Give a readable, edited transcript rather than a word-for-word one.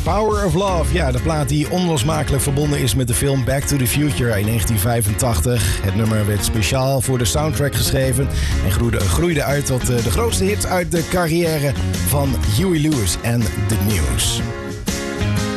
Power of Love. Ja, de plaat die onlosmakelijk verbonden is met de film Back to the Future in 1985. Het nummer werd speciaal voor de soundtrack geschreven en groeide uit tot de grootste hit uit de carrière van Huey Lewis en The News.